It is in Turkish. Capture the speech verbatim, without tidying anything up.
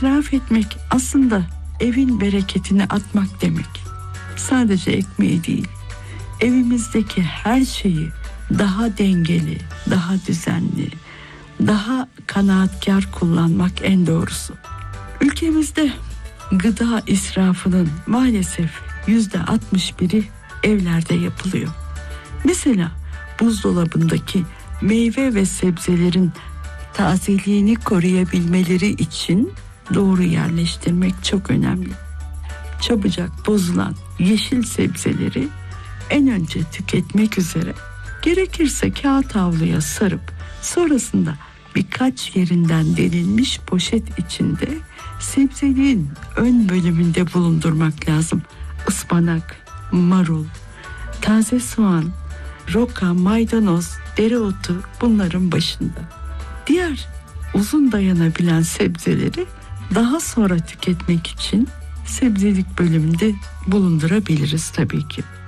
İsraf etmek aslında evin bereketini atmak demek. Sadece ekmeği değil, evimizdeki her şeyi daha dengeli, daha düzenli, daha kanaatkar kullanmak en doğrusu. Ülkemizde gıda israfının maalesef yüzde altmış biri evlerde yapılıyor. Mesela buzdolabındaki meyve ve sebzelerin tazeliğini koruyabilmeleri için doğru yerleştirmek çok önemli. Çabucak bozulan yeşil sebzeleri en önce tüketmek üzere, gerekirse kağıt havluya sarıp sonrasında birkaç yerinden delinmiş poşet içinde sebzeliğin ön bölümünde bulundurmak lazım. Ispanak, marul, taze soğan, roka, maydanoz, dereotu bunların başında. Diğer uzun dayanabilen sebzeleri daha sonra tüketmek için sebzelik bölümünde bulundurabiliriz tabii ki.